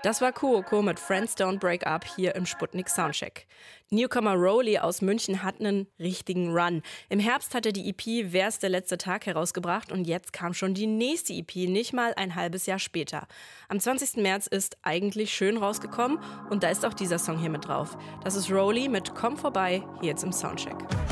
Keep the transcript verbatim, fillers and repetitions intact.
Das war Kuroko mit Friends Don't Break Up hier im Sputnik Soundcheck. Newcomer Rowley aus München hat einen richtigen Run. Im Herbst hat er die E P Wär's der letzte Tag herausgebracht und jetzt kam schon die nächste E P, nicht mal ein halbes Jahr später. Am zwanzigsten März ist Eigentlich schön rausgekommen und da ist auch dieser Song hier mit drauf. Das ist Rowley mit Komm vorbei, hier jetzt im Soundcheck.